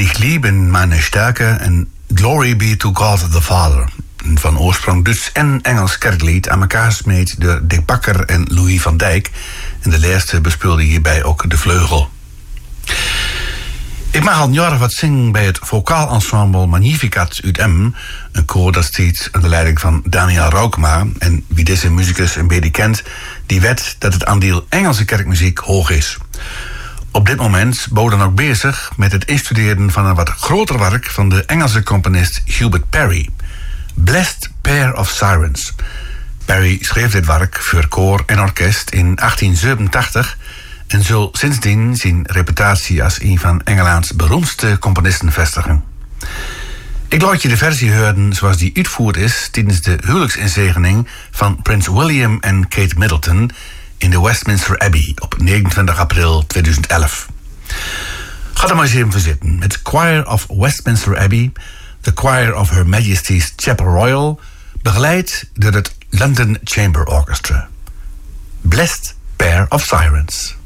Ich liebe meine Stärke en Glory be to God the Father. Van oorsprong Duits en Engels kerklied aan elkaar gesmeed door Dick Bakker en Louis van Dijk. En de laatste bespeelde hierbij ook de vleugel. Ik mag al jaren wat zingen bij het vocaal ensemble Magnificat uit Emmen. Een koor dat staat aan de leiding van Daniel Raukma. En wie deze muzikus een beetje kent, die weet dat het aandeel Engelse kerkmuziek hoog is. Op dit moment ben dan ook bezig met het instuderen van een wat groter werk van de Engelse componist Hubert Parry. Blessed Pair of Sirens. Parry schreef dit werk voor koor en orkest in 1887 en zal sindsdien zijn reputatie als een van Engelands beroemdste componisten vestigen. Ik laat je de versie horen zoals die uitgevoerd is tijdens de huwelijksinzegening van prins William en Kate Middleton in de Westminster Abbey op 29 april 2011. Ga er maar eens even voor zitten. Met Choir of Westminster Abbey, the Choir of Her Majesty's Chapel Royal, begeleid door het London Chamber Orchestra. Blessed Pair of Sirens.